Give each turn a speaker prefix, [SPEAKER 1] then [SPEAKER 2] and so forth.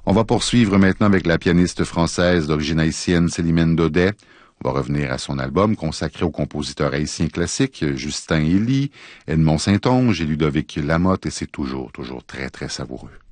[SPEAKER 1] On va poursuivre maintenant avec la pianiste française d'origine haïtienne Célimène Daudet. On va revenir à son album consacré aux compositeurs haïtiens classiques, Justin Elie, Edmond Saint-Onge et Ludovic Lamotte, et c'est toujours très, très savoureux.